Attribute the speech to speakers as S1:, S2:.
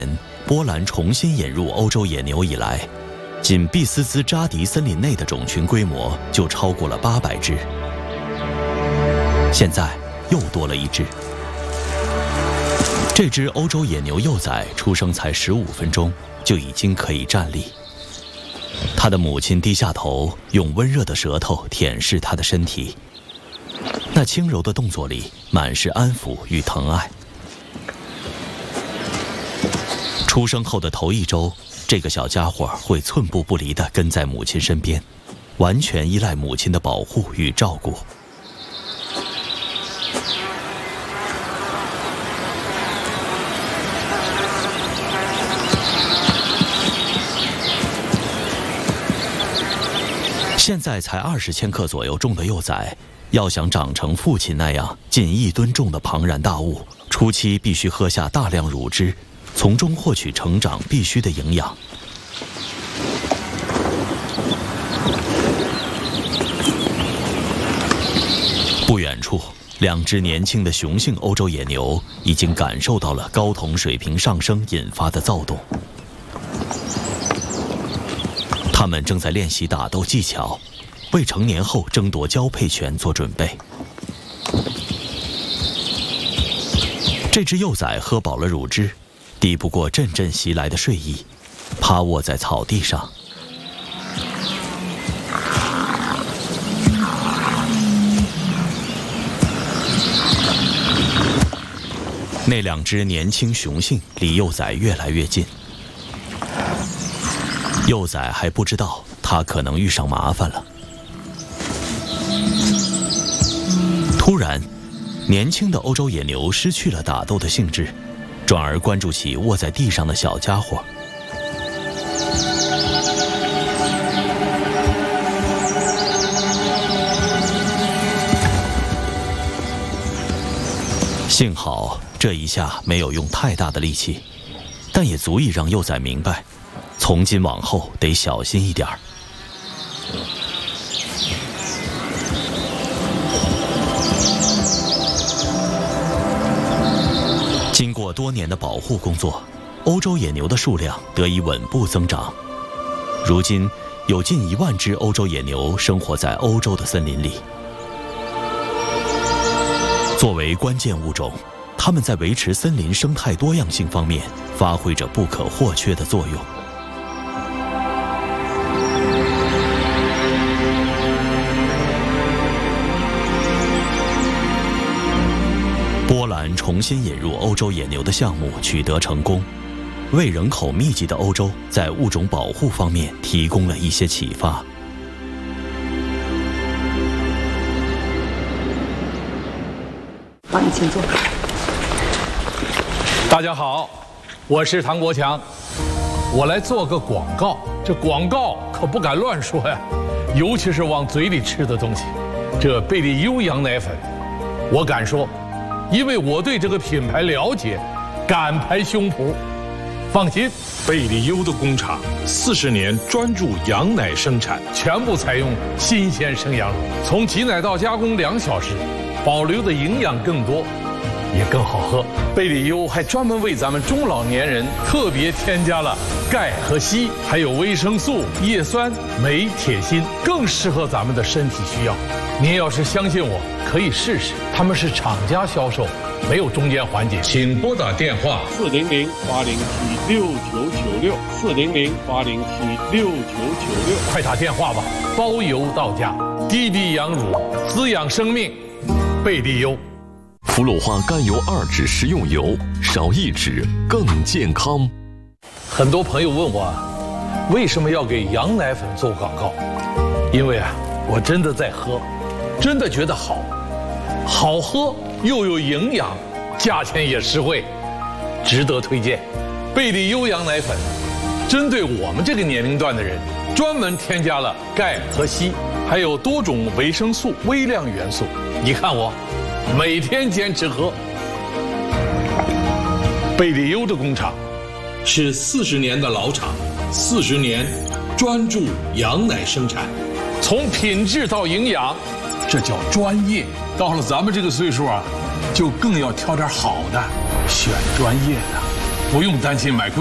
S1: 波兰重新引入欧洲野牛以来，仅毕斯兹扎迪森林内的种群规模就超过了800只，现在又多了1只。这只欧洲野牛幼崽出生才15分钟，就已经可以站立。它的母亲低下头，用温热的舌头舔舐它的身体，那轻柔的动作里满是安抚与疼爱。出生后的头1周，这个小家伙会寸步不离地跟在母亲身边，完全依赖母亲的保护与照顾。现在才20千克左右重的幼崽，要想长成父亲那样近1吨重的庞然大物，初期必须喝下大量乳汁，从中获取成长必需的营养。不远处，2只年轻的雄性欧洲野牛已经感受到了睾酮水平上升引发的躁动。他们正在练习打斗技巧，为成年后争夺交配权做准备。这只幼崽喝饱了乳汁，抵不过阵阵袭来的睡意，趴卧在草地上。那2只年轻雄性离幼崽越来越近。幼崽还不知道它可能遇上麻烦了。突然，年轻的欧洲野牛失去了打斗的兴致，转而关注起卧在地上的小家伙。幸好这一下没有用太大的力气，但也足以让幼崽明白，从今往后得小心一点儿。经过多年的保护工作，欧洲野牛的数量得以稳步增长。如今，有近1万只欧洲野牛生活在欧洲的森林里。作为关键物种，它们在维持森林生态多样性方面发挥着不可或缺的作用。波兰重新引入欧洲野牛的项目取得成功，为人口密集的欧洲在物种保护方面提供了一些启发。
S2: 好，你请坐。
S3: 大家好，我是唐国强，我来做个广告。这广告可不敢乱说呀，尤其是往嘴里吃的东西。这贝利优羊奶粉，我敢说，因为我对这个品牌了解，敢拍胸脯。放心，
S4: 贝利优的工厂40年专注羊奶生产，
S3: 全部采用新鲜生羊乳，从挤奶到加工2小时，保留的营养更多，也更好喝。贝利优还专门为咱们中老年人特别添加了钙和硒，还有维生素、叶酸、镁、铁、锌，更适合咱们的身体需要。您要是相信我，可以试试。他们是厂家销售，没有中间环节。请拨打电话400-807-6996，400-807-6996，快打电话吧，包邮到家。低地羊乳，滋养生命，贝利优。
S5: 氟鲁化甘油2酯食用油，少1酯更健康。
S3: 很多朋友问我，为什么要给羊奶粉做广告？因为我真的在喝，真的觉得好喝又有营养，价钱也实惠，值得推荐。贝利优羊奶粉针对我们这个年龄段的人，专门添加了钙和硒，还有多种维生素、微量元素。你看我每天坚持喝。贝利优的工厂是40年的老厂，40年专注羊奶生产，从品质到营养，这叫专业。到了咱们这个岁数就更要挑点好的，选专业的。 不用担心买贵